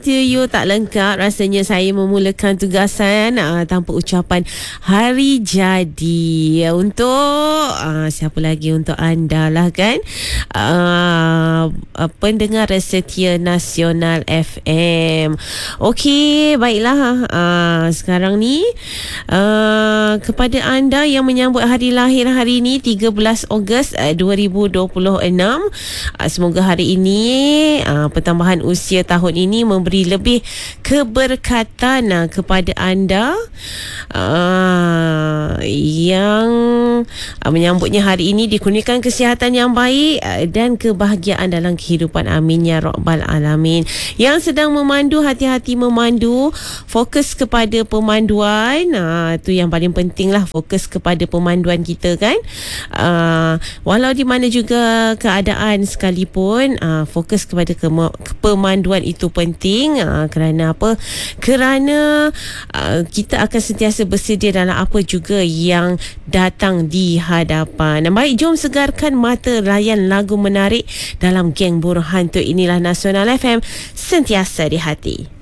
You tak lengkap rasanya saya memulakan tugasan tanpa ucapan hari jadi untuk siapa lagi, untuk anda lah kan, pendengar setia Nasional FM. Okey, baiklah, sekarang ni kepada anda yang menyambut hari lahir hari ini 13 Ogos 2026, semoga hari ini pertambahan usia tahun ini memberi lebih keberkatan kepada anda yang menyambutnya hari ini, dikurniakan kesihatan yang baik dan kebahagiaan dalam kehidupan. Amin ya rabbal alamin. Yang sedang memandu, hati-hati memandu, fokus kepada pemanduan, itu yang paling penting lah, fokus kepada pemanduan kita kan. Walau di mana juga keadaan sekalipun, fokus kepada pemanduan itu penting. Kerana apa? Kerana kita akan sentiasa bersedia dalam apa juga yang datang di hadapan. Baik, jom segarkan mata, layan lagu menarik dalam Geng Buruh Hantu. Inilah Nasional FM, sentiasa di hati.